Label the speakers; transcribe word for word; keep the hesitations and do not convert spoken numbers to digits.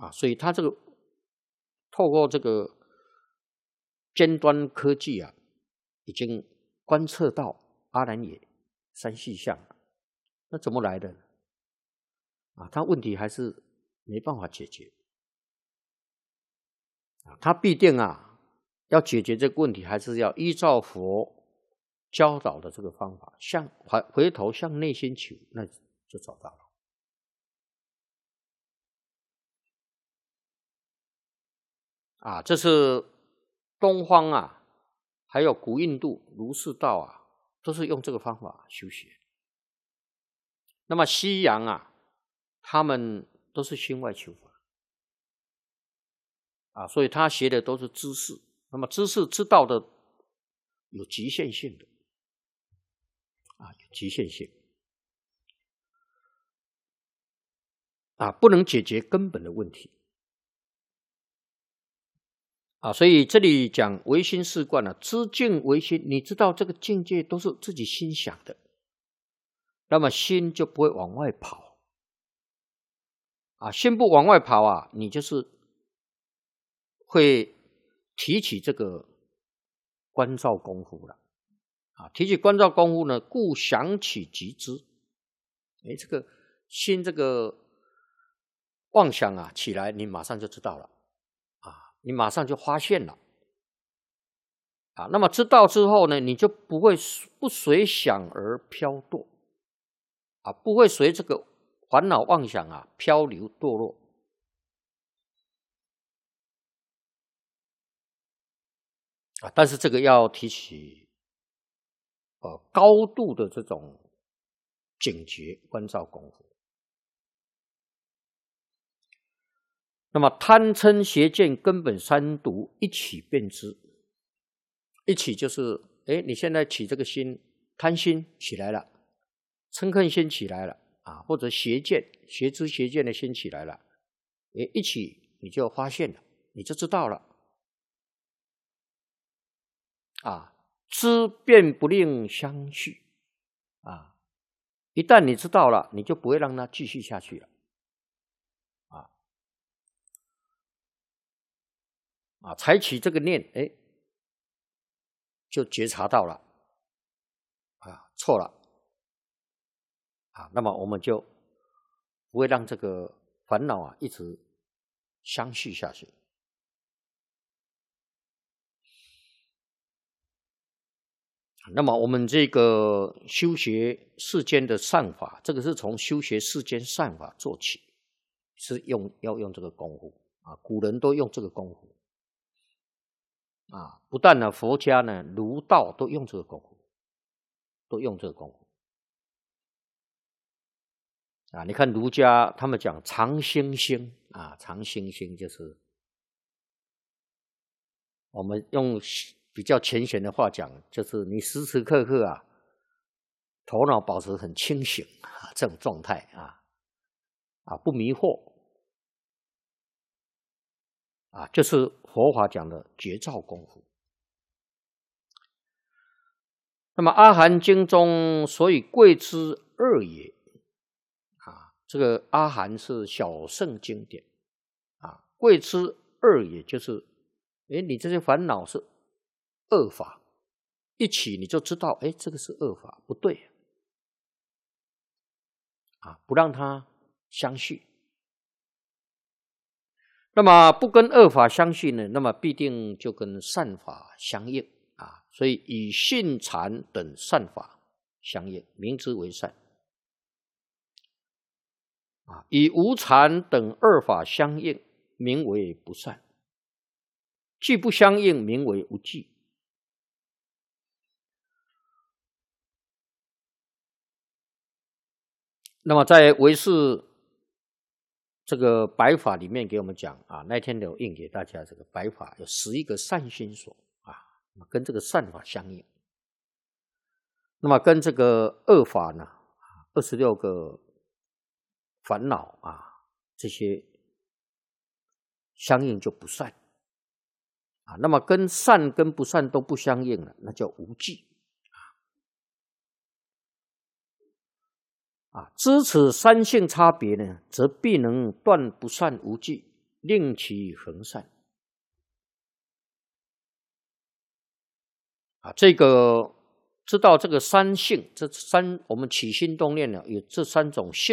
Speaker 1: 啊，所以他这个透过这个尖端科技啊，已经观测到阿兰也三细相，那怎么来的？啊，他问题还是没办法解决。啊，他必定啊，要解决这个问题，还是要依照佛教导的这个方法，向回回头向内心求，那就找到了。啊，这是东方啊，还有古印度儒释道啊，都是用这个方法修学。那么西洋啊，他们都是心外求法啊，所以他学的都是知识。那么知识知道的有局限性的啊，有局限性啊，不能解决根本的问题啊。所以这里讲唯心是观啊，知境唯心，你知道这个境界都是自己心想的，那么心就不会往外跑啊，心不往外跑啊，你就是会提起这个观照功夫了啊。提起观照功夫呢，故想起即知。哎，这个心这个妄想啊起来，你马上就知道了啊，你马上就发现了啊。那么知道之后呢，你就不会不随想而飘堕啊，不会随这个烦恼妄想啊漂流堕落啊。但是这个要提起呃高度的这种警觉观照功夫。那么贪嗔邪见根本三毒一起辨知，一起就是哎，你现在起这个心，贪心起来了，嗔恨心起来了啊，或者邪见邪知邪见的心起来了，哎，一起你就发现了，你就知道了啊。知变不令相续啊，一旦你知道了，你就不会让它继续下去了啊啊！采取这个念，哎，就觉察到了啊，错了啊，那么我们就不会让这个烦恼啊一直相续下去。那么我们这个修学世间的善法，这个是从修学世间善法做起，是用要用这个功夫啊，古人都用这个功夫啊，不但呢佛家呢儒道都用这个功夫，都用这个功夫啊。你看儒家他们讲常心心啊，常心心就是我们用比较浅显的话讲，就是你时时刻刻啊，头脑保持很清醒啊，这种状态啊，啊不迷惑啊，就是佛法讲的觉照功夫。那么阿含经中所以贵之二也啊，这个阿含是小乘经典啊，贵之二也就是哎，你这些烦恼是恶法，一起你就知道，哎，这个是恶法，不对啊，不让它相续。那么不跟恶法相续呢，那么必定就跟善法相应啊。所以以信禅等善法相应，名之为善啊；以无禅等二法相应，名为不善。既不相应，名为无记。那么在唯识这个白法里面给我们讲啊，那天有印给大家这个白法有十一个善心所啊，跟这个善法相应。那么跟这个恶法呢，二十六个烦恼啊，这些相应就不善啊。那么跟善跟不善都不相应了，那叫无记啊。知此三性差别呢，则必能断不善无记令其恒善。啊，这个知道这个三性，这三我们起心动念呢，有这三种性。